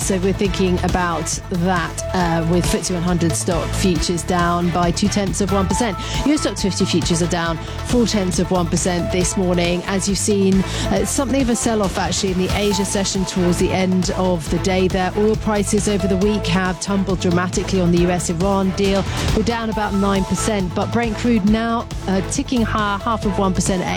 So we're thinking about that with FTSE 100 stock futures down by 0.2%. US Stoxx 50 futures are down 0.4% this morning. As you've seen, something of a sell-off actually in the Asia session towards the end of the day there. Oil prices over the week have tumbled dramatically on the US-Iran deal. We're down about 9%, but Brent crude now ticking higher, 0.5% at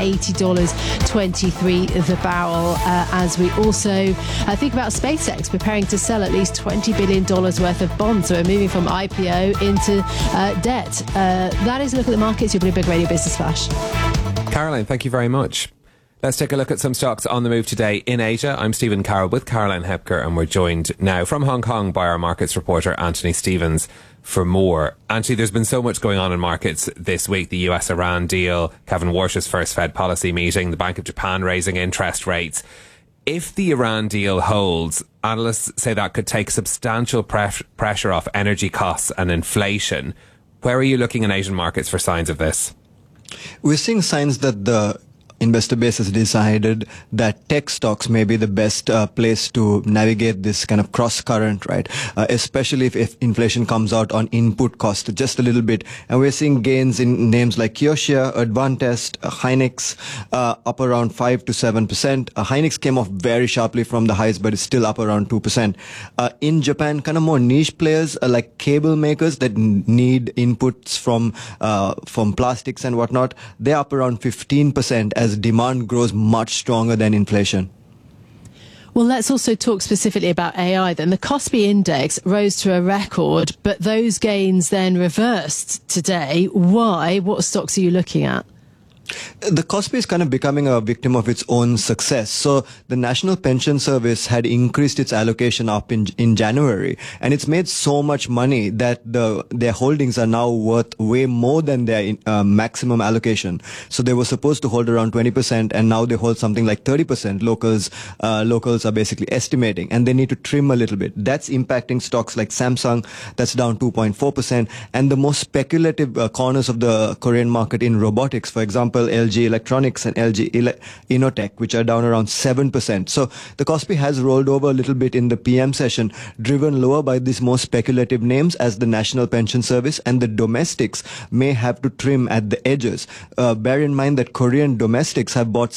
$80.23 the barrel, as we also think about SpaceX preparing to sell at least $20 billion worth of bonds. So we're moving from IPO into debt. That is a look at the markets. Your Bloomberg Radio Business Flash. Caroline, thank you very much. Let's take a look at some stocks on the move today in Asia. I'm Stephen Carroll with Caroline Hepker, and we're joined now from Hong Kong by our markets reporter Anthony Stevens for more. Anthony, there's been so much going on in markets this week. The US-Iran deal, Kevin Warsh's first Fed policy meeting, the Bank of Japan raising interest rates. If the Iran deal holds, analysts say that could take substantial pressure off energy costs and inflation. Where are you looking in Asian markets for signs of this? We're seeing signs that the investor base has decided that tech stocks may be the best place to navigate this kind of cross current, right? Especially if inflation comes out on input cost just a little bit. And we're seeing gains in names like Kioxia, Advantest, Hynix, up around 5 to 7%. Hynix came off very sharply from the highs, but is still up around 2%. In Japan, kind of more niche players like cable makers that need inputs from plastics and whatnot, they're up around 15% as demand grows much stronger than inflation. Well, let's also talk specifically about AI then. The Kospi index rose to a record, but those gains then reversed today. Why? What stocks are you looking at? The Kospi is kind of becoming a victim of its own success. So the National Pension Service had increased its allocation up in January, and it's made so much money that their holdings are now worth way more than their maximum allocation. So they were supposed to hold around 20%, and now they hold something like 30%. Locals are basically estimating, and they need to trim a little bit. That's impacting stocks like Samsung, that's down 2.4%, and the most speculative corners of the Korean market in robotics, for example, LG Electronics and LG Inotech, which are down around 7%. So the Kospi has rolled over a little bit in the PM session, driven lower by these more speculative names as the National Pension Service, and the domestics may have to trim at the edges. Bear in mind that Korean domestics have bought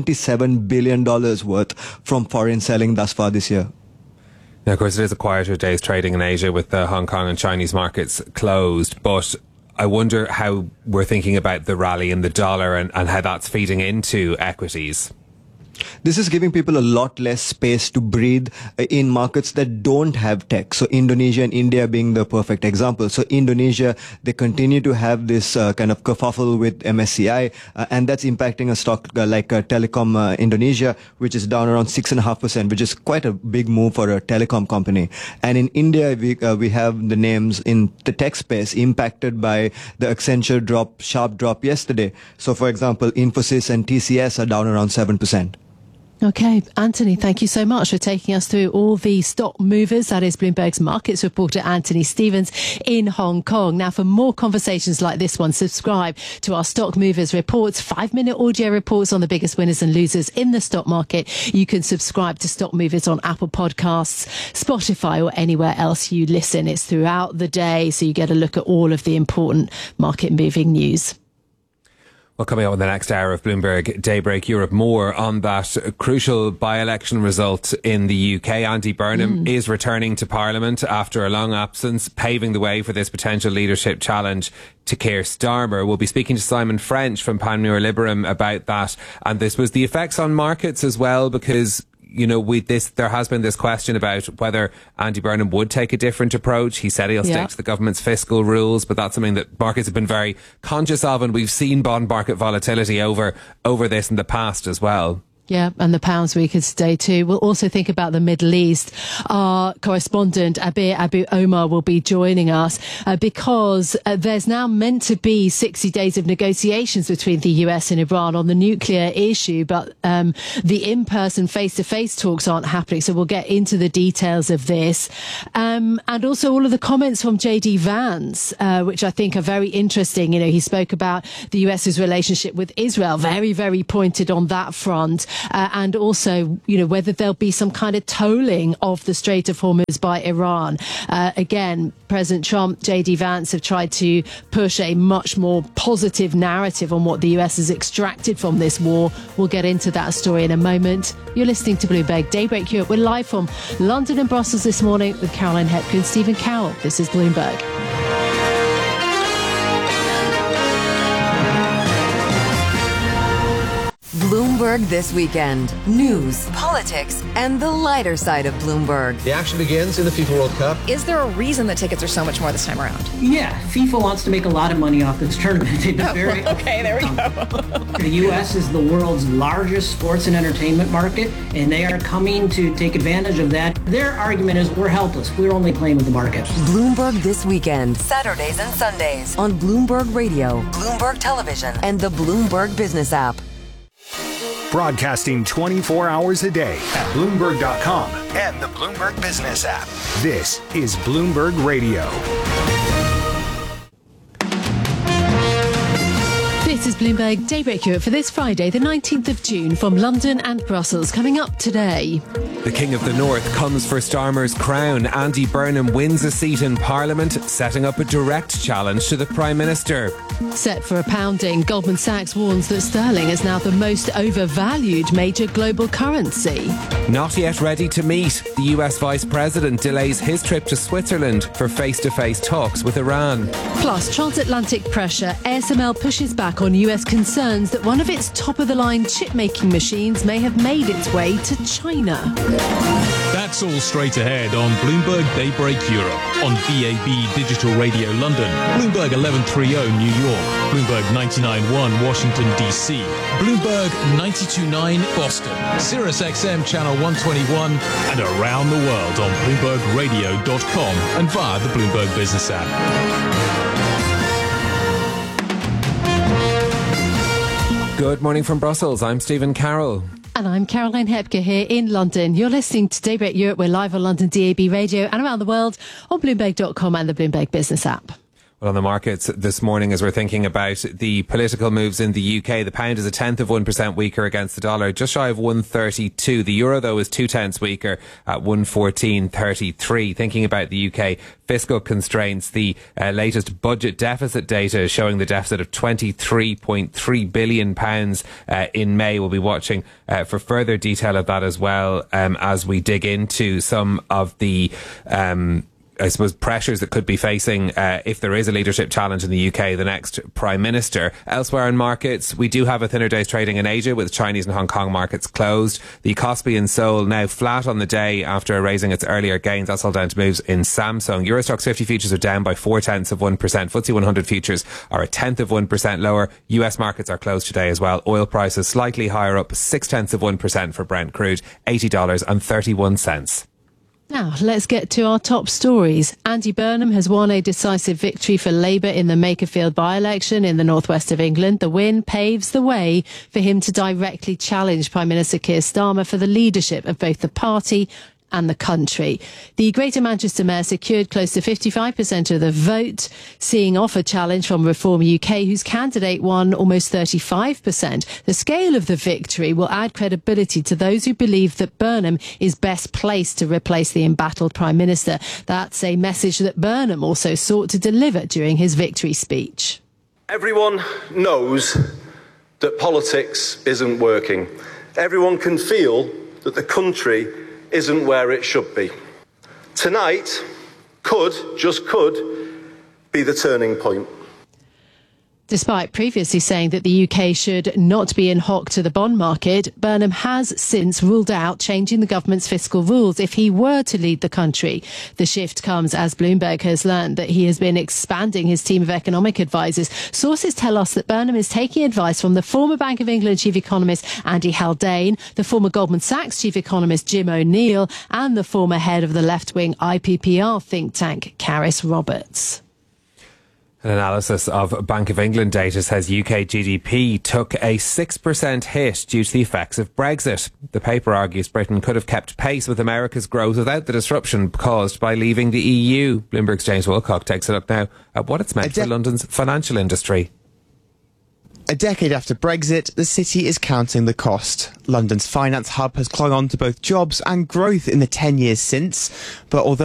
$77 billion worth from foreign selling thus far this year. Now, of course, it is a quieter day's trading in Asia with the Hong Kong and Chinese markets closed, but I wonder how we're thinking about the rally in the dollar and how that's feeding into equities. This is giving people a lot less space to breathe in markets that don't have tech. So Indonesia and India being the perfect example. So Indonesia, they continue to have this kind of kerfuffle with MSCI, and that's impacting a stock like Telecom Indonesia, which is down around 6.5%, which is quite a big move for a telecom company. And in India, we have the names in the tech space impacted by the Accenture sharp drop yesterday. So for example, Infosys and TCS are down around 7%. Okay, Anthony, thank you so much for taking us through all the stock movers. That is Bloomberg's markets reporter Anthony Stevens in Hong Kong. Now, for more conversations like this one, subscribe to our Stock Movers reports, 5-minute audio reports on the biggest winners and losers in the stock market. You can subscribe to Stock Movers on Apple Podcasts, Spotify, or anywhere else you listen. It's throughout the day, so you get a look at all of the important market moving news. Well, coming up in the next hour of Bloomberg Daybreak Europe, more on that crucial by-election result in the UK. Andy Burnham is returning to Parliament after a long absence, paving the way for this potential leadership challenge to Keir Starmer. We'll be speaking to Simon French from Panmure Liberum about that. And this was the effects on markets as well, because you know, there has been this question about whether Andy Burnham would take a different approach. He said he'll stick to the government's fiscal rules, but that's something that markets have been very conscious of, and we've seen bond market volatility over this in the past as well. Yeah, and the pound's weaker today too. We'll also think about the Middle East. Our correspondent, Abir Abu Omar, will be joining us because there's now meant to be 60 days of negotiations between the US and Iran on the nuclear issue, but the in-person face-to-face talks aren't happening. So we'll get into the details of this. And also all of the comments from J.D. Vance, which I think are very interesting. You know, he spoke about the US's relationship with Israel, very, very pointed on that front. and also, whether there'll be some kind of tolling of the Strait of Hormuz by Iran. Again, President Trump, J.D. Vance have tried to push a much more positive narrative on what the US has extracted from this war. We'll get into that story in a moment. You're listening to Bloomberg Daybreak Europe. We're live from London and Brussels this morning with Caroline Hepker and Stephen Carroll. This is Bloomberg. Bloomberg This Weekend. News, politics, and the lighter side of Bloomberg. The action begins in the FIFA World Cup. Is there a reason that tickets are so much more this time around? Yeah, FIFA wants to make a lot of money off this tournament. Okay, there we go. The U.S. is the world's largest sports and entertainment market, and they are coming to take advantage of that. Their argument is we're helpless. We're only playing with the market. Bloomberg This Weekend. Saturdays and Sundays on Bloomberg Radio, Bloomberg Television, and the Bloomberg Business app. Broadcasting 24 hours a day at Bloomberg.com and the Bloomberg Business app. This is Bloomberg Radio. This is Bloomberg Daybreak Europe for this Friday, the 19th of June, from London and Brussels. Coming up today. The King of the North comes for Starmer's crown. Andy Burnham wins a seat in Parliament, setting up a direct challenge to the Prime Minister. Set for a pounding, Goldman Sachs warns that sterling is now the most overvalued major global currency. Not yet ready to meet. The US Vice President delays his trip to Switzerland for face-to-face talks with Iran. Plus, transatlantic pressure. ASML pushes back on US concerns that one of its top-of-the-line chip-making machines may have made its way to China. That's all straight ahead on Bloomberg Daybreak Europe, on DAB Digital Radio London, Bloomberg 1130 New York, Bloomberg 99.1 Washington DC, Bloomberg 92.9 Boston, Sirius XM Channel 121, and around the world on BloombergRadio.com and via the Bloomberg Business app. Good morning from Brussels. I'm Stephen Carroll. And I'm Caroline Hepker here in London. You're listening to Daybreak Europe. We're live on London DAB Radio and around the world on Bloomberg.com and the Bloomberg Business app. Well, on the markets this morning, as we're thinking about the political moves in the UK, the pound is 0.1% weaker against the dollar, just shy of 132. The euro, though, is 0.2 weaker at 114.33. Thinking about the UK fiscal constraints, the latest budget deficit data is showing the deficit of £23.3 billion in May. We'll be watching for further detail of that as well as we dig into some of the I suppose pressures that could be facing if there is a leadership challenge in the UK, the next Prime Minister. Elsewhere in markets, we do have a thinner day's trading in Asia with Chinese and Hong Kong markets closed. The Kospi in Seoul now flat on the day after erasing its earlier gains. That's all down to moves in Samsung. Eurostoxx 50 futures are down by 0.4%. FTSE 100 futures are 0.1% lower. US markets are closed today as well. Oil prices slightly higher, up 0.6% for Brent crude, $80.31. Now, let's get to our top stories. Andy Burnham has won a decisive victory for Labour in the Makerfield by-election in the northwest of England. The win paves the way for him to directly challenge Prime Minister Keir Starmer for the leadership of both the party and the country. The Greater Manchester Mayor secured close to 55% of the vote, seeing off a challenge from Reform UK, whose candidate won almost 35%. The scale of the victory will add credibility to those who believe that Burnham is best placed to replace the embattled Prime Minister. That's a message that Burnham also sought to deliver during his victory speech. Everyone knows that politics isn't working. Everyone can feel that the country isn't where it should be. Tonight just could be the turning point. Despite previously saying that the UK should not be in hock to the bond market, Burnham has since ruled out changing the government's fiscal rules if he were to lead the country. The shift comes as Bloomberg has learned that he has been expanding his team of economic advisors. Sources tell us that Burnham is taking advice from the former Bank of England chief economist Andy Haldane, the former Goldman Sachs chief economist Jim O'Neill, and the former head of the left-wing IPPR think tank, Caris Roberts. An analysis of Bank of England data says UK GDP took a 6% hit due to the effects of Brexit. The paper argues Britain could have kept pace with America's growth without the disruption caused by leaving the EU. Bloomberg's James Wilcock takes a look now at what it's meant for London's financial industry. A decade after Brexit, the city is counting the cost. London's finance hub has clung on to both jobs and growth in the 10 years since, but although